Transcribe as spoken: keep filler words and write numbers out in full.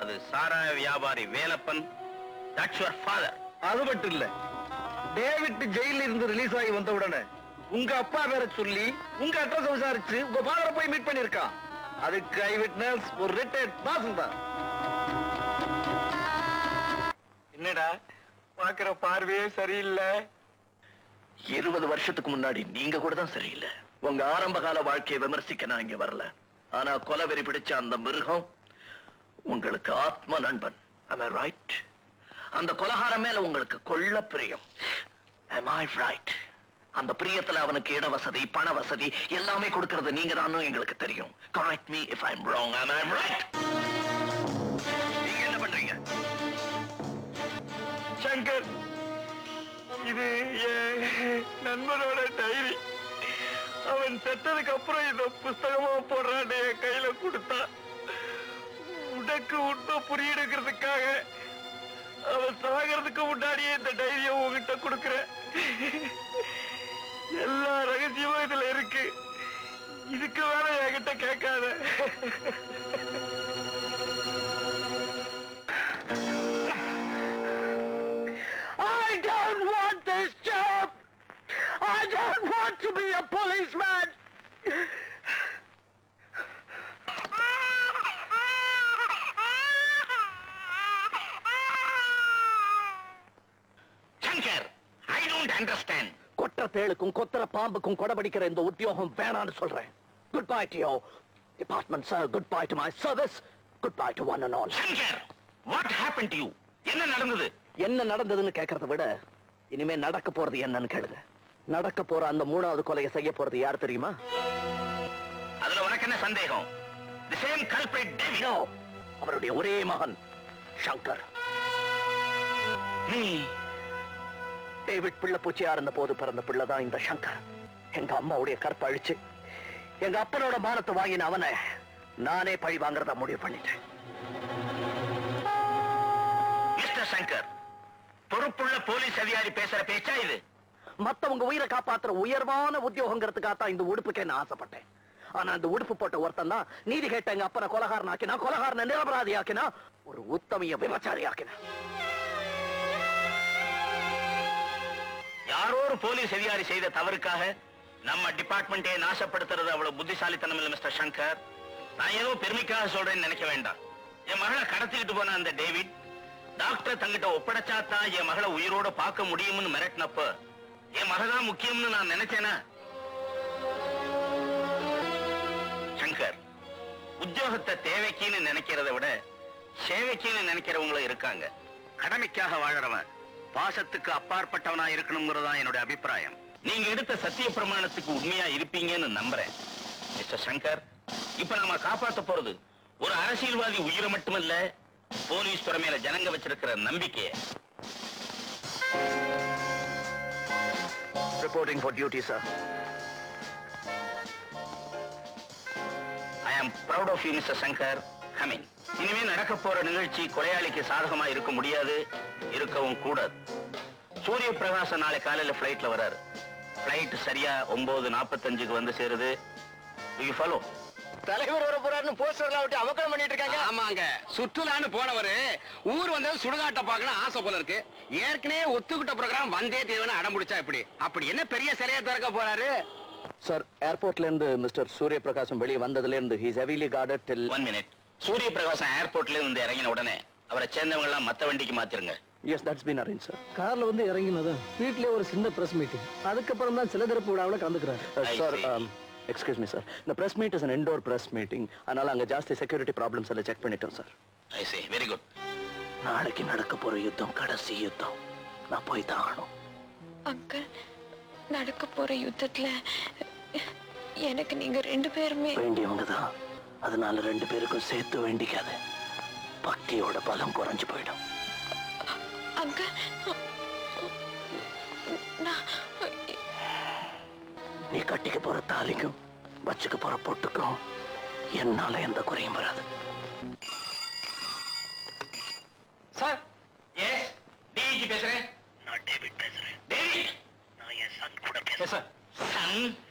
அதாவது சாராய வியாபாரி வேலப்பன். That's your father. அது மட்டும் இல்ல, டேவிட் ஜெயில இருந்து ரிலீஸ் ஆகி வந்த உடனே உங்க அப்பா பேரை சொல்லி உங்க அட்ரஸ் விசாரிச்சு உங்க ஃபாதரை போய் மீட் பண்ணிருக்கான். அதுக்கு ஐ விட்னஸ் ஒரு ரிட்டையர்ட் தாசில்தார். என்னடா பாக்குற பார்வையே சரியில்லை. இருபது வருஷத்துக்கு முன்னாடி நீங்க கூட தான் சரியில்லை. உங்க ஆரம்ப கால வாழ்க்கையை விமர்சிக்க நான் இங்க வரல. ஆனா கொலவெறி பிடிச்ச அந்த மிருகம் உங்களுக்கு ஆத்ம நண்பன். Am I right? அந்த கொலகாரம் மேல உங்களுக்கு கொள்ள பிரியம். Am I right? அந்த பிரியத்துல அவனுக்கு இட வசதி, பண வசதி எல்லாமே கொடுக்கிறது நீங்க தான் எங்களுக்கு தெரியும். Correct me if I'm wrong. Am I right? நீங்க என்ன பண்றீங்க? சங்கர், இது என் நண்பனோட டைரி. அவன் செத்ததுக்கு அப்புறம் இந்த புஸ்தகமா போடுறான்னு என் கையில கொடுத்தா உனக்கு உண்மை புரியுங்கிறதுக்காக அவன் சாகிறதுக்கு முன்னாடியே இந்த டைரியை உங்ககிட்ட கொடுக்கிறேன். எல்லா ரகசியமும் இதுல இருக்கு. இதுக்கு வேற என்கிட்ட கேட்காத. I don't want this job. I don't want to be a policeman. Shankar, I don't understand. கொற்ற தேளுக்கும் கொத்தர பாம்புக்கும் கொடபடிக்கிற இந்த உத்தியோகம் வேணான்னு சொல்றேன். Goodbye to your department, sir. Goodbye to my service. Goodbye to one and all. Shankar, what happened to you? என்ன நடந்தது? என்ன நடந்ததுன்னு கேட்கறத விட இனிமே நடக்க போறது என்னன்னு கேளுங்க. நடக்க போற அந்த மூணாவது கொலையை செய்ய போறது யார் தெரியுமா? அதுல உனக்கு என்ன சந்தேகம்? The same culprit David. No, அவருடைய ஒரே மகன் சங்கர். நீ டேவிட் பிள்ளை பூச்சியா இருந்த போது பிறந்த பிள்ளைதான் இந்த சங்கர். எங்க அம்மாவுடைய கற்பை அழிச்சு எங்க அப்பனோட மானத்தை வாங்கின அவனை நானே பழி வாங்குறதா முடிவு பண்ணிட்டேன். மிஸ்டர் சங்கர், பொறுப்புள்ள போலீஸ் அதிகாரி பேசுற பேச்சா இது? மத்தவங்க உயிரை காப்பாத்துற உயர்வான உத்தியோகங்கிறதுக்காகத்தான் இந்த உடுப்புக்கே நான் ஆசைப்பட்டேன். ஆனா இந்த உடுப்பு போட்ட ஒருத்தன் தான் நீதி கேட்ட எங்க அப்பனை கொலகாரன் ஆக்கினா, கொலகாரனை நிரபராதி ஆக்கினா, ஒரு உத்தமிய விபச்சாரி ஆக்கினா. யாரோ ஒரு போலீஸ் அதிகாரி செய்த தவறுக்காக நம்ம டிபார்ட்மெண்டே நாசப்படுத்துறது அவ்வளவு புத்திசாலித்தனம் இல்ல மிஸ்டர் சங்கர். நான் ஏதோ பெருமைக்காக சொல்றேன்னு நினைக்க வேண்டாம். என் மகளை கடத்திக்கிட்டு போன அந்த டேவிட் டாக்டர் தங்கிட்ட ஒப்படைச்சாத்தான் என் மகளை உயிரோட பார்க்க முடியும்னு மிரட்டினப்ப என் மகதான் முக்கியம்னு நான் நினைச்சேனா? சங்கர், உத்தியோகத்தை தேவைக்குன்னு நினைக்கிறத விட சேவைக்குன்னு நினைக்கிறவங்களும் இருக்காங்க. கடமைக்காக வாழறவன் பாசத்துக்கு அப்பாற்பட்டவனா இருக்கணுங்கிறதா என்னுடைய அபிப்பிராயம். நீங்க எடுத்த சத்திய பிரமாணத்துக்கு உண்மையா இருப்பீங்கன்னு நம்புறேன் மிஸ்டர் சங்கர். இப்ப நாம காப்பாத்த போறது ஒரு அரசியல்வாதி உயிரை மட்டுமல்ல, போலீஸ் துறை மேல ஜனங்க வச்சிருக்கிற நம்பிக்கையை. Reporting for duty, sir. I am proud of you, mister Shankar. Come in. இனிமே நடக்க போற நிகழ்ச்சி கொலையாளிக்கு சாதகமா இருக்க முடியாது, இருக்கவும் கூடாது. சூரிய பிரகாசம் நாளை காலையில பிளைட்ல வராரு. பிளைட் சரியா ஒன்பது நாற்பத்தஞ்சுக்கு வந்து சேருது. Do you follow? தலைவர் வர போறாருன்னு போஸ்டர்லாம் விட்டு அவக்கடம் பண்ணிட்டு இருக்காங்க. ஆமாங்க, சுற்றுலான்னு போனவரு ஊர் வந்தது சுடுகாட்ட பார்க்கணும் ஆசை போல இருக்கு. ஏற்கனவே ஒத்துக்கிட்ட ப்ரோகிராம் வந்தே தீர்வுன்னு அடம் முடிச்சா இப்படி அப்படி என்ன பெரிய சிலையை திறக்க போறாரு? சார், ஏர்போர்ட்ல இருந்து மிஸ்டர் சூரிய பிரகாசம் வெளியே வந்ததுல இருந்து he is heavily guarded till one minute. சூரிய பிரகாசம் ஏர்போர்ட்ல இருந்து இறங்கின உடனே அவரை சேர்ந்தவங்க எல்லாம் மத்த வண்டிக்கு மாத்திருங்க. Yes, that's been arranged, sir. கார்ல வந்து இறங்கினது வீட்லயே ஒரு சின்ன பிரஸ் மீட்டிங். அதுக்கப்புறம் தான் சில திறப்பு விழாவில் கலந்துக்கிறாரு. Uh, sir, um, excuse me, sir. The press meet is an indoor press meeting. அதனால அங்க ஜாஸ்தி செக்யூரிட்டி ப்ராப்ளம்ஸ் எல்லாம் செக் பண்ணிட்டோம் sir. I see. Very good. நாளைக்கு நடக்க போற யுத்தம் கடைசி யுத்தம். நான் போய் தான் ஆகணும். அங்கிள், நடக்க போற யுத்தத்துல எனக்கு நீங்க ரெண்டு பேருமே வேண்டியவங்க தான். அதனால ரெண்டு பேருக்கும் சேர்த்து வேண்டிக்காது. பக்தியோட பலம் குறைஞ்சு போயிடும். அங்கிள், நீ கட்டிக்க போற தாலிக்கும் வச்சுக்க போற பொட்டுக்கும் என்னால எந்த குறையும் வராது. சார், எஸ் டிஜி பேசுறேன். நான் டேவிட் பேசுறேன். டேவிட், நான் என் சன் கூட பேசுறேன். சன்